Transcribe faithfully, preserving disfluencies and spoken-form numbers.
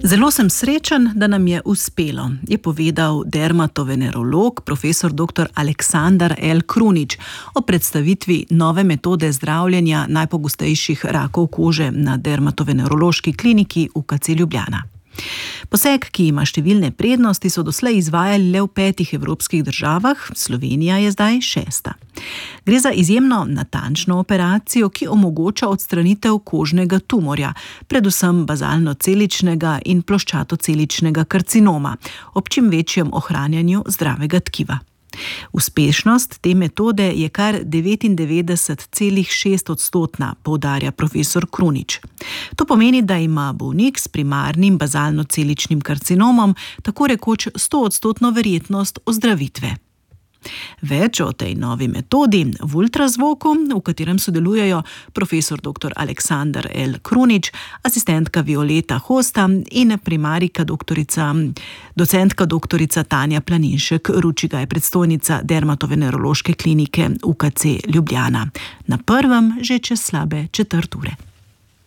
Zelo sem srečen, da nam je uspelo, je povedal dermatovenerolog profesor doktor Aleksandar L. Krunič o predstavitvi nove metode zdravljenja najpogostejših rakov kože na dermatovenerološki kliniki U K C Ljubljana. Poseg, ki ima številne prednosti, so doslej izvajali le v petih evropskih državah, Slovenija je zdaj šesta. Gre za izjemno natančno operacijo, ki omogoča odstranitev kožnega tumorja, predvsem bazalno-celičnega in ploščatoceličnega karcinoma, ob čim večjem ohranjanju zdravega tkiva. Uspešnost te metode je kar devetindevetdeset celih šest odstotna, poudarja profesor Krunič. To pomeni, da ima bolnik s primarnim bazalno-celičnim karcinomom tako rekoč sto odstotno verjetnost ozdravitve. Več o tej novi metodi v ultrazvoku, v katerem sodelujejo profesor doktor Aleksandar L. Krunič, asistentka Violeta Hosta in primarika doktorica, docentka doktorica Tanja Planinšek Ručiga, je predstojnica dermatovenerološke klinike U K C Ljubljana. Na prvem že čez slabe četrt ure.